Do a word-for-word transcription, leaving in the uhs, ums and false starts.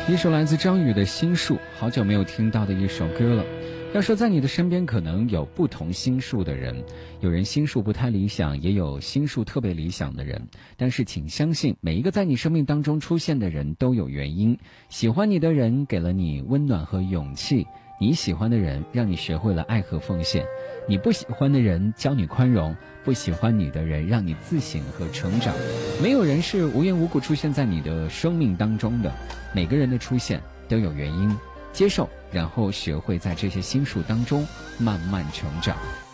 一首来自张宇的心树，好久没有听到的一首歌了。要说在你的身边可能有不同心术的人，有人心术不太理想，也有心术特别理想的人，但是请相信每一个在你生命当中出现的人都有原因。喜欢你的人给了你温暖和勇气，你喜欢的人让你学会了爱和奉献，你不喜欢的人教你宽容，不喜欢你的人让你自省和成长。没有人是无缘无故出现在你的生命当中的，每个人的出现都有原因，接受，然后学会在这些心术当中慢慢成长。